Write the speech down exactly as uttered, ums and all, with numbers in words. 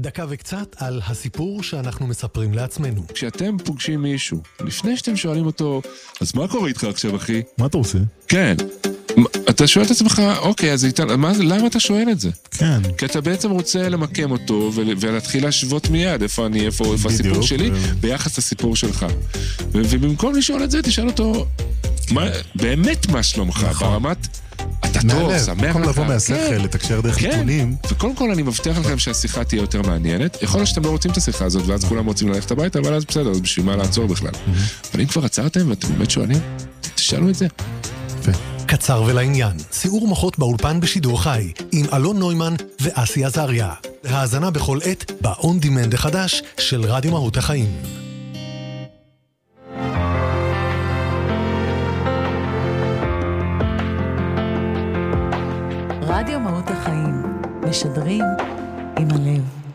דקה וקצת על הסיפור שאנחנו מספרים לעצמנו. כשאתם פוגשים מישהו, לפני שאתם שואלים אותו, אז מה קורה איתך עכשיו, אחי? מה אתה עושה? כן. אתה שואל את עצמך, אוקיי, אז איתן, מה, למה אתה שואל את זה? כן. כי אתה בעצם רוצה למקם אותו ולהתחיל להשוות מיד איפה אני, איפה, איפה הסיפור שלי, ביחס לסיפור שלך. ובמקום לשאול את זה, תשאל אותו, מה, באמת מה שלומך? ברמת, אתה טוב, שמח לך. במקום לבוא מהשכל, לתקשר דרך עיתונים. וקודם כל אני מבטיח לכם שהשיחה תהיה יותר מעניינת. יכול להיות שאתם לא רוצים את השיחה הזאת, ואז כולם רוצים ללכת הביתה, אבל אז בסדר, אז בשביל מה לעצור בכלל. אבל אם כבר עצרתם ואתם באמת שואלים, תשאלו את זה. קצר ולעניין, סיעור מוחות באולפן בשידור חי, עם אלון נוימן ואסי עזריה. האזנה בכל עת, ב-On Demand החדש של רדיו מהות החיים. רדיו מהות החיים, משדרים עם הלב.